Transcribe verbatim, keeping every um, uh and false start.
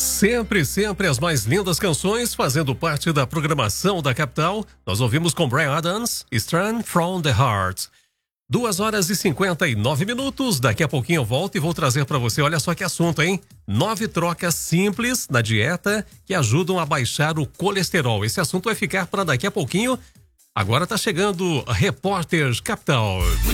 Sempre, sempre as mais lindas canções fazendo parte da programação da capital. Nós ouvimos com Bryan Adams, Strand from the Heart. Duas horas e cinquenta e nove minutos. Daqui a pouquinho eu volto e vou trazer para você, olha só que assunto, hein? Nove trocas simples na dieta que ajudam a baixar o colesterol. Esse assunto vai ficar para daqui a pouquinho. Agora tá chegando Repórter Capital.